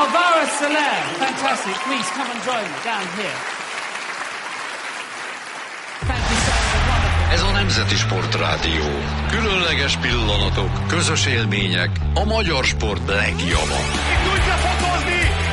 Alvaro Soler, fantastic. Please come and join me down here. Thank you so much. Ez a Nemzeti Sportrádió. Különleges pillanatok, közös élmények, a magyar sport legjobb. Tudja fokozni